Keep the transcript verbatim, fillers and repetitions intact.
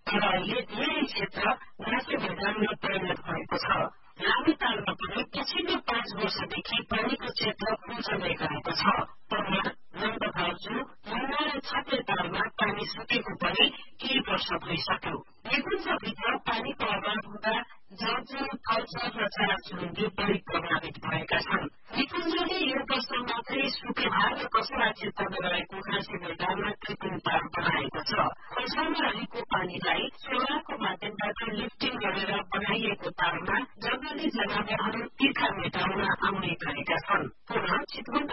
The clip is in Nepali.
तर अहिले धेरै क्षेत्र घाँसे मैदानमा परिणत भएको छ। लामी तालमा पनि पछिल्लो पाँच वर्षदेखि पानीको क्षेत्र उम्सँदै गएको छ। परमा नन्दघाउजु मुन्ना र छापे तालमा पानी सुकेको पनि केही वर्ष भइसक्यो। निकुञ्जभित्र पानीको अभाव हुँदा जाउजु कौचर र चराचुरुङ्गी बढी प्रभावित भएका छन्। निकुञ्जले यो वर्ष मात्रै सुकेहार र कसरा क्षेत्रमा रहेको घाँसे मैदानमा कृत्रिम ताल बनाएको छ। खैसामा रहेको पानीलाई सोलरको माध्यमबाट लिफ्टिङ गरेर बनाइएको तालमा जंगली जनावरहरू तिर्खा मेटाउन आउने गरेका छन्। पुनः चितवन